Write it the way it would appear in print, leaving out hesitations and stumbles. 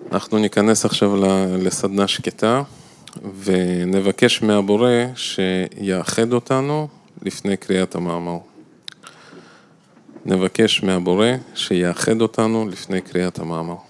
אנחנו ניכנס עכשיו לסדנה שקטה, ונבקש מהבורא שיאחד אותנו לפני קריאת המאמר. נבקש מהבורא שיאחד אותנו לפני קריאת המאמר.